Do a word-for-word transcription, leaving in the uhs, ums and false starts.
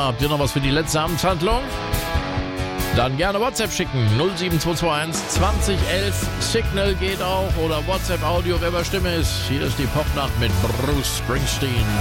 Habt ihr noch was für die letzte Amtshandlung? Dann gerne WhatsApp schicken. null sieben zwei zwei eins zwanzig elf. Signal geht auch. Oder WhatsApp Audio, wer bei Stimme ist. Hier ist die Popnacht mit Bruce Springsteen.